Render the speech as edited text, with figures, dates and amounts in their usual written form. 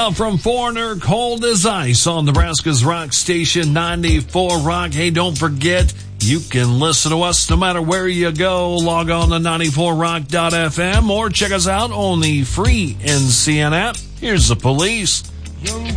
now from Foreigner, Cold as Ice on Nebraska's Rock Station 94 Rock. Hey, don't forget, you can listen to us no matter where you go. Log on to 94rock.fm or check us out on the free NCN app. Here's the Police. Young